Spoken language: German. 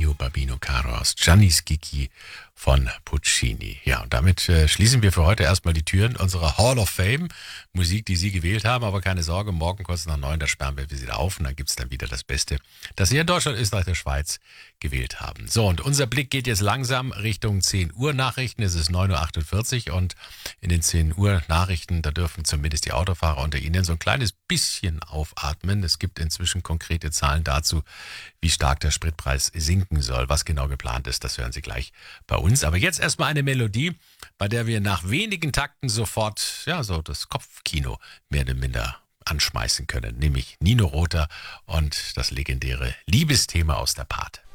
Mio Babino Caro aus Gianni Schicchi von Puccini. Ja, und damit schließen wir für heute erstmal die Türen unserer Hall of Fame. Musik, die Sie gewählt haben, aber keine Sorge, morgen kurz nach 9, da sperren wir wieder auf und dann gibt's dann wieder das Beste, das Sie in Deutschland, Österreich, der Schweiz gewählt haben. So, und unser Blick geht jetzt langsam Richtung 10 Uhr Nachrichten. Es ist 9.48 Uhr und in den 10 Uhr Nachrichten, da dürfen zumindest die Autofahrer unter Ihnen so ein kleines bisschen aufatmen. Es gibt inzwischen konkrete Zahlen dazu, wie stark der Spritpreis sinken soll. Was genau geplant ist, das hören Sie gleich bei uns. Aber jetzt erstmal eine Melodie, bei der wir nach wenigen Takten sofort, ja, so das Kopfkino mehr oder minder anschmeißen können. Nämlich Nino Rota und das legendäre Liebesthema aus der Pate.